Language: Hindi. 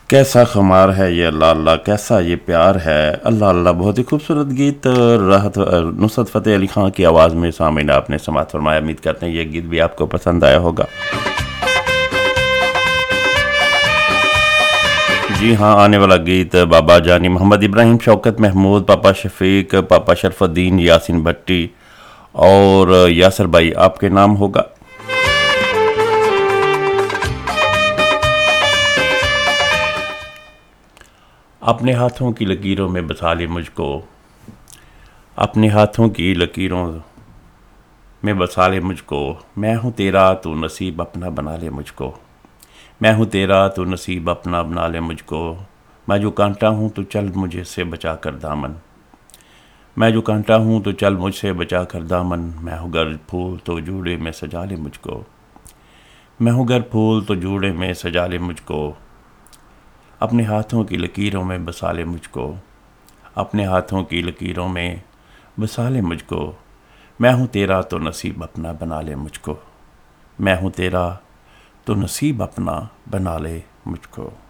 कैसा खुमार है ये अल्लाह अल्लाह, कैसा ये प्यार है अल्लाह अल्लाह। बहुत ही खूबसूरत गीत राहत नुसरत फ़तेह अली खान की आवाज़ में सामीन आपने समाअत फरमाया। उम्मीद करते हैं ये गीत भी आपको पसंद आया होगा। जी हाँ, आने वाला गीत बाबा जानी मोहम्मद इब्राहिम, शौकत महमूद, पापा शफीक, पापा शरफुद्दीन, यासिन भट्टी और यासर भाई आपके नाम होगा। अपने हाथों की लकीरों में बसा ले मुझको, अपने हाथों की लकीरों में बसा ले मुझको। मैं हूँ तेरा तू नसीब अपना बना ले मुझको, मैं हूँ तेरा तू नसीब अपना बना ले मुझको। मैं जो कांटा हूँ तो चल मुझे से बचा कर दामन, मैं जो कांटा हूँ तो चल मुझसे बचा कर दामन। मैं हूँ गर फूल तो जूड़े में सजा ले मुझको, मैं हूँ गर फूल तो जूड़े में सजा ले मुझको। अपने हाथों की लकीरों में बसा ले मुझको, अपने हाथों की लकीरों में बसा ले मुझको। मैं हूँ तेरा तो नसीब अपना बना ले मुझको, मैं हूँ तेरा तो नसीब अपना बना ले मुझको।